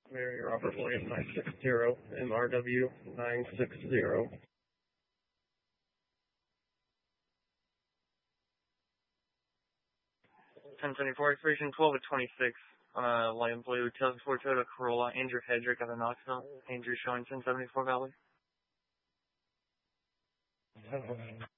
Mary Robert William 960, MRW 960. 1024, expiration 12 at 26 on a light and blue 2004 Toyota Corolla, Andrew Hedrick out of Knoxville. Andrew showing 1074 Valley.